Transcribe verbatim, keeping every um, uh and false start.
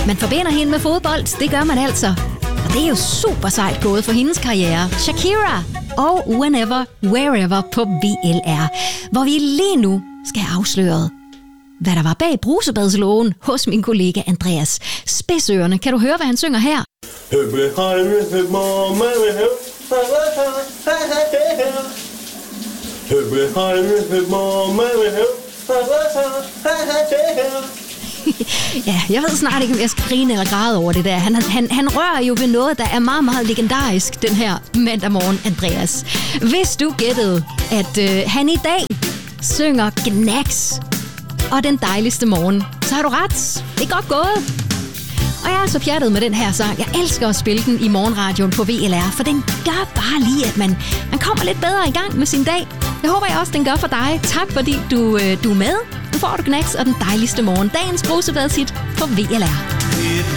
Man forbinder hende med fodbold, det gør man altså. Og det er jo super sejt gået for hendes karriere. Shakira og Whenever, Wherever på V L R, hvor vi lige nu skal have afsløret, hvad der var bag brusebadsloven hos min kollega Andreas. Spidsørerne, kan du høre, hvad han synger her? Ja, jeg ved snart ikke, om jeg skal grine eller græde over det der. Han, han, han rører jo ved noget, der er meget, meget legendarisk, den her mandag morgen, Andreas. Hvis du gættede, at øh, han i dag synger Gnags og den dejligste morgen, så har du ret. Det er godt gået. Og jeg er så pjattet med den her sang. Jeg elsker at spille den i morgenradioen på V L R, for den gør bare lige, at man, man kommer lidt bedre i gang med sin dag. Jeg håber jeg også, den gør for dig. Tak fordi du, øh, du er med. Nu får du Gnags og den dejligste morgen. Dagens brusebadshit på V L R.